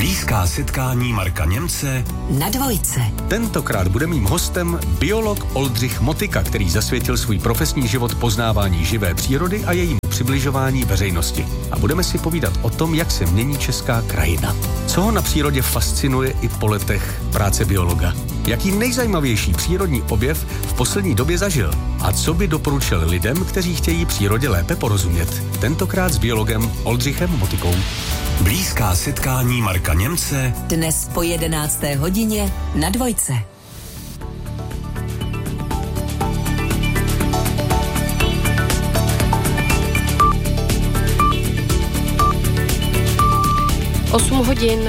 Blízká setkání Marka Němce na Dvojce. Tentokrát bude mým hostem biolog Oldřich Motyka, který zasvětil svůj profesní život poznávání živé přírody a jejímu přibližování veřejnosti. A budeme si povídat o tom, jak se mění česká krajina. Co ho na přírodě fascinuje i po letech práce biologa. Jaký nejzajímavější přírodní objev v poslední době zažil a co by doporučil lidem, kteří chtějí přírodě lépe porozumět. Tentokrát s biologem Oldřichem Motykou. Blízká setkání Marka Němce dnes po 11. hodině na Dvojce. Osm hodin.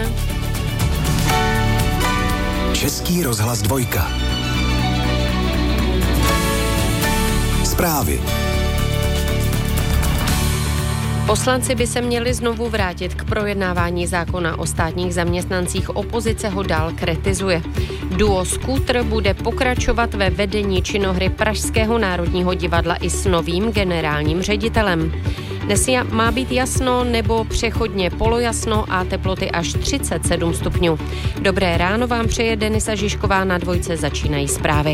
Český rozhlas Dvojka. Zprávy. Poslanci by se měli znovu vrátit k projednávání zákona o státních zaměstnancích. Opozice ho dál kritizuje. Duo Skútr bude pokračovat ve vedení činohry Pražského národního divadla i s novým generálním ředitelem. Dnes má být jasno nebo přechodně polojasno a teploty až 37 stupňů. Dobré ráno vám přeje Denisa Žižková, na Dvojce začínají zprávy.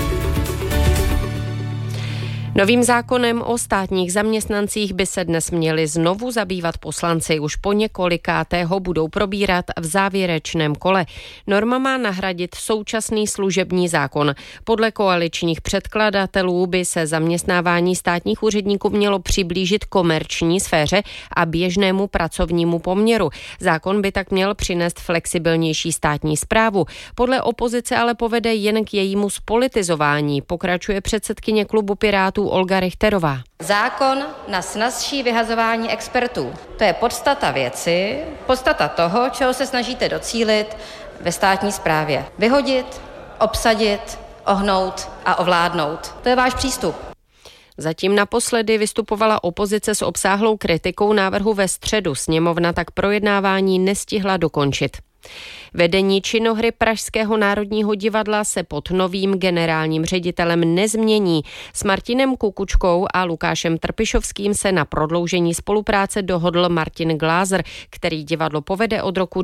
Novým zákonem o státních zaměstnancích by se dnes měli znovu zabývat poslanci. Už po několikátého budou probírat v závěrečném kole. Norma má nahradit současný služební zákon. Podle koaličních předkladatelů by se zaměstnávání státních úředníků mělo přiblížit komerční sféře a běžnému pracovnímu poměru. Zákon by tak měl přinést flexibilnější státní správu. Podle opozice ale povede jen k jejímu zpolitizování, pokračuje předsedkyně klubu Pirátů Olga Richterová. Zákon na snazší vyhazování expertů. To je podstata věci, podstata toho, čeho se snažíte docílit ve státní správě. Vyhodit, obsadit, ohnout a ovládnout. To je váš přístup. Zatím naposledy vystupovala opozice s obsáhlou kritikou návrhu ve středu. Sněmovna tak projednávání nestihla dokončit. Vedení činohry Pražského národního divadla se pod novým generálním ředitelem nezmění. S Martinem Kukučkou a Lukášem Trpišovským se na prodloužení spolupráce dohodl Martin Glázer, který divadlo povede od roku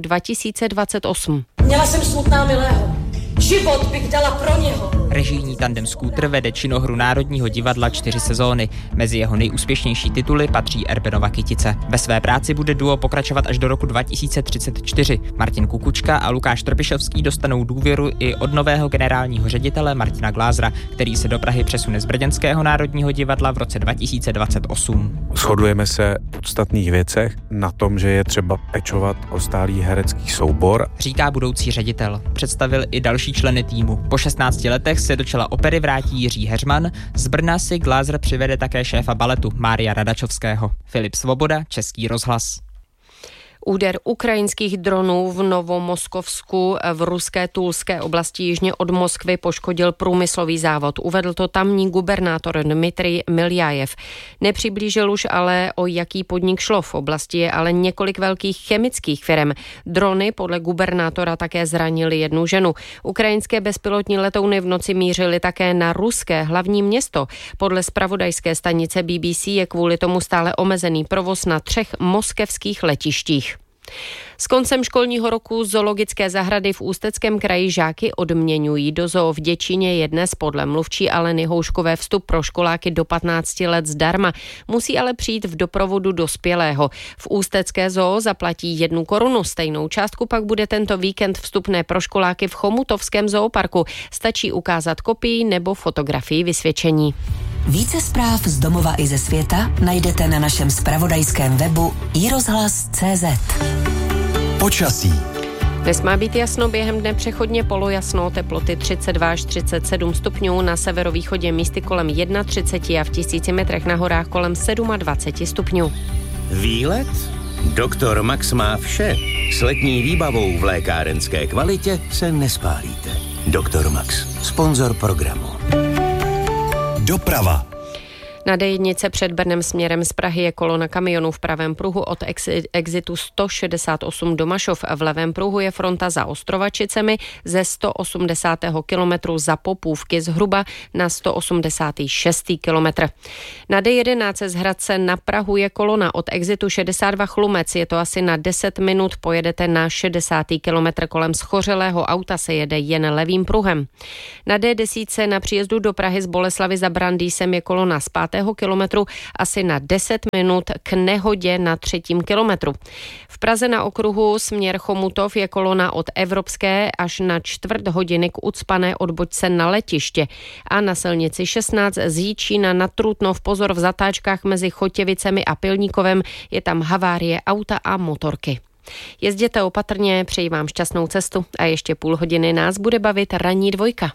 2028. Měla jsem smutná milého. Život bych dala pro něho. Režijní tandem Skútr vede činohru Národního divadla 4 sezóny. Mezi jeho nejúspěšnější tituly patří Erbenova Kytice. Ve své práci bude duo pokračovat až do roku 2034. Martin Kukučka a Lukáš Trpišovský dostanou důvěru i od nového generálního ředitele Martina Glázera, který se do Prahy přesune z brněnského Národního divadla v roce 2028. Shodujeme se v podstatných věcech na tom, že je třeba pečovat o stálý herecký soubor, říká budoucí ředitel. Představil i další členy týmu. Po 16 letech se do čela opery vrátí Jiří Heřman, z Brna si Glázer přivede také šéfa baletu Mária Radačovského. Filip Svoboda, Český rozhlas. Úder ukrajinských dronů v Novomoskovsku v ruské Tulské oblasti jižně od Moskvy poškodil průmyslový závod. Uvedl to tamní gubernátor Dmitrij Miljajev. Nepřiblížil už ale, o jaký podnik šlo. V oblasti je ale několik velkých chemických firem. Drony podle gubernátora také zranily jednu ženu. Ukrajinské bezpilotní letouny v noci mířily také na ruské hlavní město. Podle zpravodajské stanice BBC je kvůli tomu stále omezený provoz na 3 moskevských letištích. S koncem školního roku zoologické zahrady v Ústeckém kraji žáky odměňují. Do zoo v Děčíně je dnes podle mluvčí Aleny Houškové vstup pro školáky do 15 let zdarma. Musí ale přijít v doprovodu dospělého. V Ústecké zoo zaplatí 1 korunu. Stejnou částku pak bude tento víkend vstupné pro školáky v Chomutovském zooparku. Stačí ukázat kopii nebo fotografii vysvědčení. Více zpráv z domova i ze světa najdete na našem zpravodajském webu iRozhlas.cz. Počasí. Dnes má být jasno, během dne přechodně polojasno, teploty 32 až 37 stupňů, na severovýchodě místy kolem 31 a v 1000 metrech na horách kolem 27 stupňů. Výlet? Doktor Max má vše. S letní výbavou v lékárenské kvalitě se nespálíte. Doktor Max, sponzor programu. Doprava. Na D1 před Brnem směrem z Prahy je kolona kamionů v pravém pruhu od exitu 168 do Mašov. V levém pruhu je fronta za Ostrovačicemi ze 180. kilometru za Popůvky zhruba na 186. kilometr. Na D11 z Hradce na Prahu je kolona od exitu 62 Chlumec. Je to asi na 10 minut. Pojedete na 60. kilometr. Kolem schořelého auta se jede jen levým pruhem. Na D10 na příjezdu do Prahy z Boleslavy za Brandýsem je kolona z 5. kilometru asi na 10 minut k nehodě na 3. kilometru. V Praze na okruhu směr Chomutov je kolona od Evropské až na 1/4 hodiny k ucpané odbočce na letiště. A na silnici 16 z Jíčína na Trutnov pozor v zatáčkách mezi Chotěvicemi a Pilníkovem je tam havárie auta a motorky. Jezděte opatrně, přeji vám šťastnou cestu a ještě půl hodiny nás bude bavit ranní dvojka.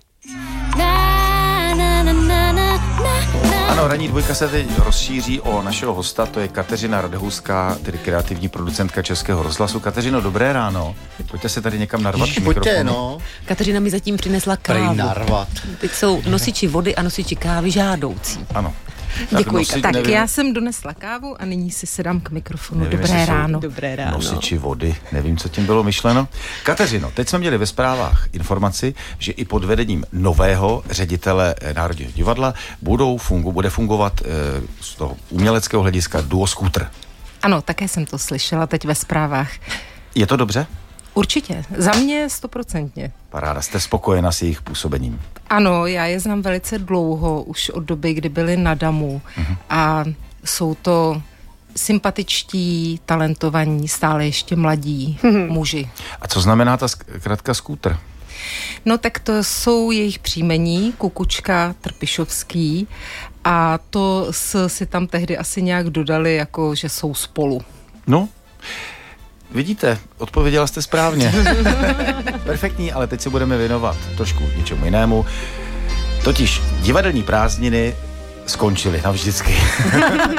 Ano, ranní dvojka se teď rozšíří o našeho hosta, to je Kateřina Radhouská, tedy kreativní producentka Českého rozhlasu. Kateřino, dobré ráno. Pojďte se tady někam narvat k mikrofonu. No. Kateřina mi zatím přinesla kávu. Narvat. Teď jsou nosiči vody a nosiči kávy žádoucí. Ano. Děkuji. Tak já jsem donesla kávu a nyní si sedám k mikrofonu. Nevím, Dobré ráno. Dobré ráno. Nosiči vody, nevím, co tím bylo myšleno. Kateřino, teď jsme měli ve zprávách informaci, že i pod vedením nového ředitele Národního divadla bude fungovat z toho uměleckého hlediska duo Skútr. Ano, také jsem to slyšela teď ve zprávách. Je to dobře? Určitě. Za mě 100%. Paráda, jste spokojena s jejich působením? Ano, já je znám velice dlouho, už od doby, kdy byli na Damu. A jsou to sympatičtí, talentovaní, stále ještě mladí muži. A co znamená ta zkratka Skútr? No tak to jsou jejich příjmení, Kukučka, Trpišovský, a to si tam tehdy asi nějak dodali, jako že jsou spolu. No, vidíte, odpověděla jste správně. Perfektní, ale teď se budeme věnovat trošku něčemu jinému. Totiž divadelní prázdniny skončily navždycky.